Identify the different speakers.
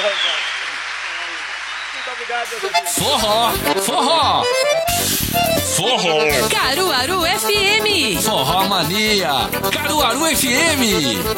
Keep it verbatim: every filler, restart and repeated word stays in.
Speaker 1: Muito obrigado, meus amigos.
Speaker 2: Forró, forró, forró.
Speaker 3: Caruaru F M.
Speaker 2: Forró Mania, Caruaru F M.